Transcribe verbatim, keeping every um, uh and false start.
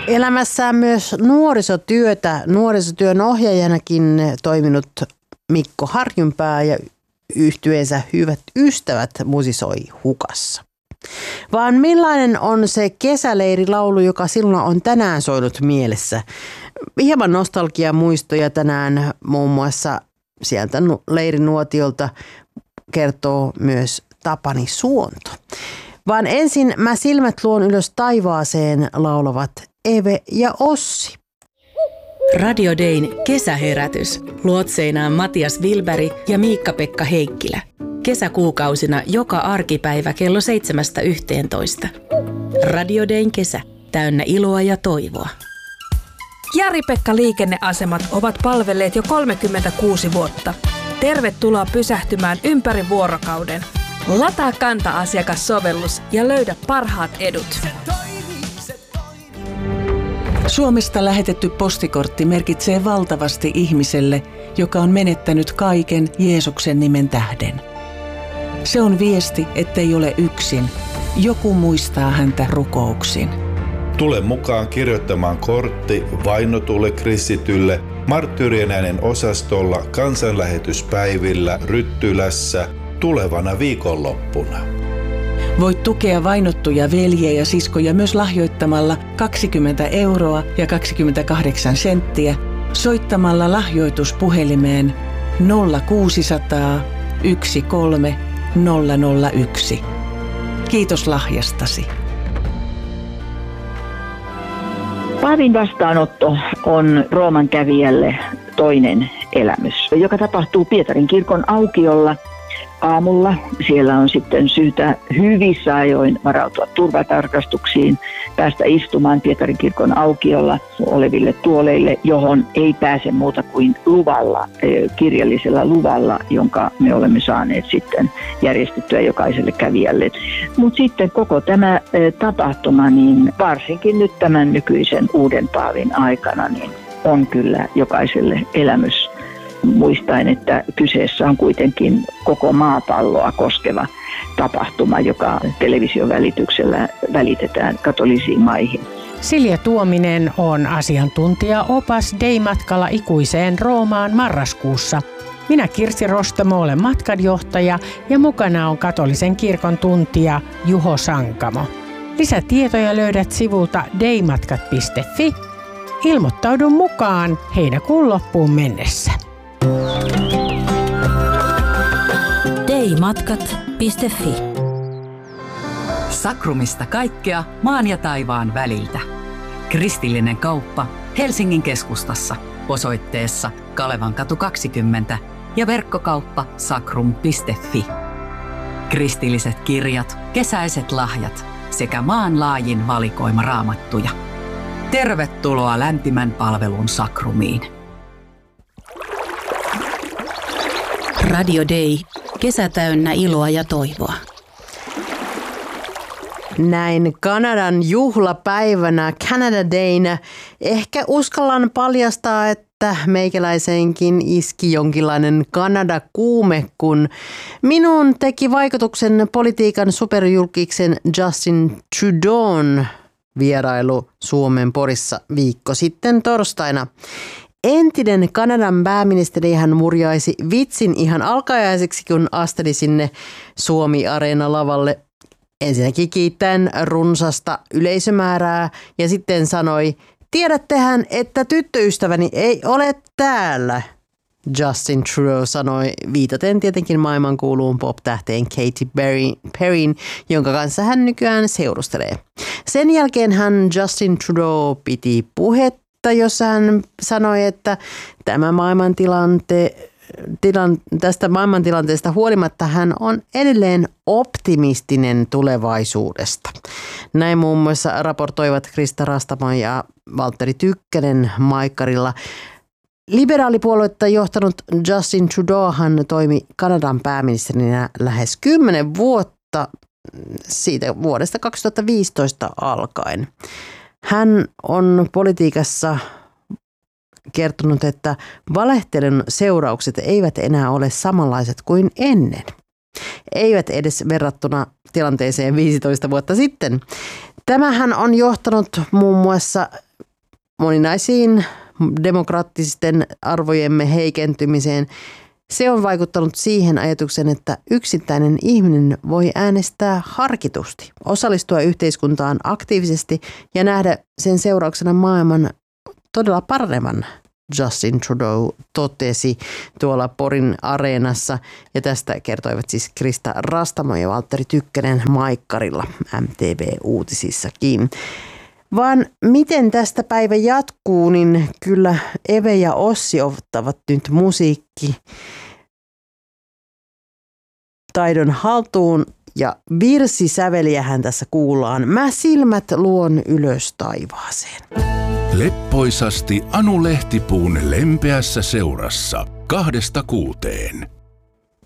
Elämässään myös nuorisotyötä, nuorisotyön ohjaajanakin toiminut Mikko Harjunpää ja yhtyeensä Hyvät ystävät musisoi hukassa. Vaan millainen on se kesäleirilaulu, joka sinulla on tänään soinut mielessä? Hieman nostalgiamuistoja tänään muun muassa sieltä leirinuotiolta kertoo myös Tapani Suonto. Vaan ensin Mä silmät luon ylös taivaaseen laulavat Eve ja Ossi. Radio Dayn kesäherätys. Luotseinaan Matias Wilberg ja Miikka-Pekka Heikkilä. Kesäkuukausina joka arkipäivä kello seitsemästä yhteentoista. Radio Dayn kesä. Täynnä iloa ja toivoa. Jari-Pekka liikenneasemat ovat palvelleet jo kolmekymmentäkuusi vuotta. Tervetuloa pysähtymään ympäri vuorokauden. Lataa Kanta-asiakassovellus ja löydä parhaat edut. Suomesta lähetetty postikortti merkitsee valtavasti ihmiselle, joka on menettänyt kaiken Jeesuksen nimen tähden. Se on viesti, ettei ole yksin. Joku muistaa häntä rukouksin. Tule mukaan kirjoittamaan kortti vainotulle kristitylle Marttyyrien äänen osastolla kansanlähetyspäivillä Ryttylässä tulevana viikonloppuna. Voit tukea vainottuja veljiä ja siskoja myös lahjoittamalla kaksikymmentä euroa ja kaksikymmentäkahdeksan senttiä soittamalla lahjoituspuhelimeen nolla kuusisataa yksi kolme nolla nolla yksi. Kiitos lahjastasi. Paavin vastaanotto on Rooman kävijälle toinen elämys, joka tapahtuu Pietarin kirkon aukiolla aamulla. Siellä on sitten syytä hyvissä ajoin varautua turvatarkastuksiin, päästä istumaan Pietarin kirkon aukiolla oleville tuoleille, johon ei pääse muuta kuin luvalla, kirjallisella luvalla, jonka me olemme saaneet sitten järjestettyä jokaiselle kävijälle. Mutta sitten koko tämä tapahtuma, niin varsinkin nyt tämän nykyisen uuden paavin aikana, niin on kyllä jokaiselle elämys. Muistaen, että kyseessä on kuitenkin koko maapalloa koskeva tapahtuma, joka television välityksellä välitetään katolisiin maihin. Silja Tuominen on asiantuntija-opas Day-matkalla ikuiseen Roomaan marraskuussa. Minä Kirsi Rostamo olen matkanjohtaja ja mukana on katolisen kirkon tuntija Juho Sankamo. Lisätietoja löydät sivulta daymatkat piste fi. Ilmoittaudu mukaan heinäkuun loppuun mennessä. daymatkat piste fi. Sakrumista kaikkea maan ja taivaan väliltä. Kristillinen kauppa Helsingin keskustassa osoitteessa Kalevankatu kaksikymmentä ja verkkokauppa sakrum piste fi. Kristilliset kirjat, kesäiset lahjat sekä maanlaajin valikoima raamattuja. Tervetuloa lämpimän palvelun Sakrumiin. Radio Day. Kesä täynnä iloa ja toivoa. Näin Kanadan juhlapäivänä, Canada Daynä, ehkä uskallan paljastaa, että meikäläisenkin iski jonkinlainen Kanada-kuume, kun minun teki vaikutuksen politiikan superjulkiksen Justin Trudeaun vierailu Suomen Porissa viikko sitten torstaina. Entinen Kanadan pääministeri hän murjaisi vitsin ihan alkajaiseksi, kun asteli sinne Suomi-areena-lavalle. Ensinnäkin kiittäen runsasta yleisömäärää ja sitten sanoi, tiedättehän, että tyttöystäväni ei ole täällä. Justin Trudeau sanoi viitaten tietenkin maailmankuuluun pop-tähteen Katy Perryn, jonka kanssa hän nykyään seurustelee. Sen jälkeen hän Justin Trudeau piti puhetta, jossa hän sanoi, että tämä maailmantilante, tilan, tästä maailmantilanteesta huolimatta hän on edelleen optimistinen tulevaisuudesta. Näin muun muassa raportoivat Krista Rastamo ja Valtteri Tykkänen Maikkarilla. Liberaalipuoluetta johtanut Justin Trudeauhan toimi Kanadan pääministerinä lähes kymmenen vuotta siitä vuodesta kaksituhattaviisitoista alkaen. Hän on politiikassa kertonut, että valehtelun seuraukset eivät enää ole samanlaiset kuin ennen. Eivät edes verrattuna tilanteeseen viisitoista vuotta sitten. Tämähän on johtanut muun muassa moninaisiin demokraattisten arvojemme heikentymiseen. Se on vaikuttanut siihen ajatukseen, että yksittäinen ihminen voi äänestää harkitusti, osallistua yhteiskuntaan aktiivisesti ja nähdä sen seurauksena maailman todella paranevan. Justin Trudeau totesi tuolla Porin areenassa, ja tästä kertoivat siis Krista Rastamo ja Valtteri Tykkänen Maikkarilla M T V-uutisissakin. Vaan miten tästä päivä jatkuu, niin kyllä Eve ja Ossi ottavat nyt musiikki taidon haltuun ja virsisäveliähän tässä kuullaan. Mä silmät luon ylös taivaaseen. Leppoisasti Anu Lehtipuun lempeässä seurassa kahdesta kuuteen.